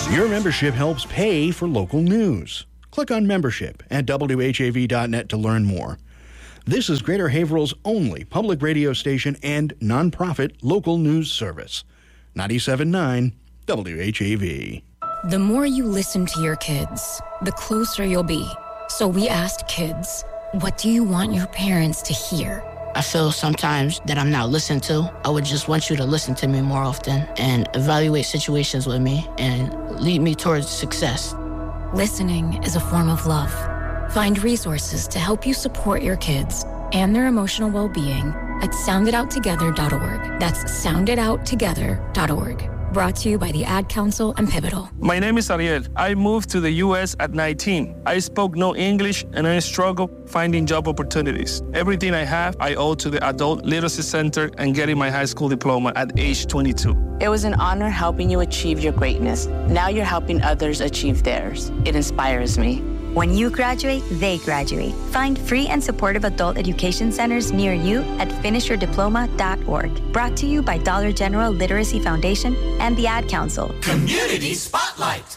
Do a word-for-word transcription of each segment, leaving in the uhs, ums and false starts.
Your membership helps pay for local news. Click on membership at W H A V dot net to learn more. This is Greater Haverhill's only public radio station and nonprofit local news service. ninety-seven point nine W H A V. The more you listen to your kids, the closer you'll be. So we asked kids, what do you want your parents to hear? I feel sometimes that I'm not listened to. I would just want you to listen to me more often and evaluate situations with me and lead me towards success. Listening is a form of love. Find resources to help you support your kids and their emotional well-being at sound it out together dot org. That's sound it out together dot org. Brought to you by the Ad Council and Pivotal. My name is Ariel. I moved to the U S at nineteen. I spoke no English and I struggled finding job opportunities. Everything I have, I owe to the Adult Literacy Center and getting my high school diploma at age twenty-two. It was an honor helping you achieve your greatness. Now you're helping others achieve theirs. It inspires me. When you graduate, they graduate. Find free and supportive adult education centers near you at finish your diploma dot org. Brought to you by Dollar General Literacy Foundation and the Ad Council. Community Spotlight.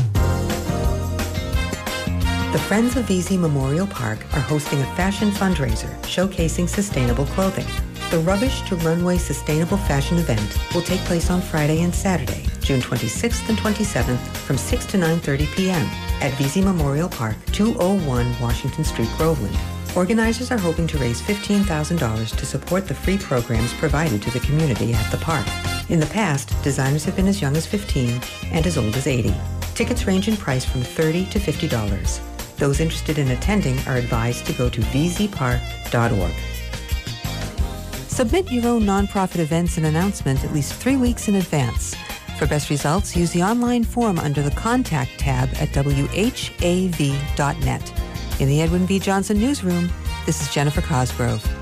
The Friends of V Z Memorial Park are hosting a fashion fundraiser showcasing sustainable clothing. The Rubbish to Runway Sustainable Fashion event will take place on Friday and Saturday, June twenty-sixth and twenty-seventh from six to nine thirty p.m. at V Z Memorial Park, two oh one Washington Street, Groveland. Organizers are hoping to raise fifteen thousand dollars to support the free programs provided to the community at the park. In the past, designers have been as young as fifteen and as old as eighty. Tickets range in price from thirty dollars to fifty dollars. Those interested in attending are advised to go to v z park dot org. Submit your own nonprofit events and announcement at least three weeks in advance. For best results, use the online form under the Contact tab at w h a v dot net. In the Edwin V. Johnson Newsroom, this is Jennifer Cosgrove.